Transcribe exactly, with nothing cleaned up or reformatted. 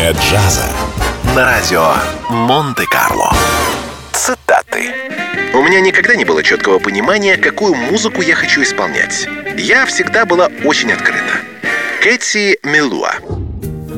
Академия джаза на радио Монте-Карло. Цитаты. У меня никогда не было четкого понимания, какую музыку я хочу исполнять. Я всегда была очень открыта. Кэти Мелуа.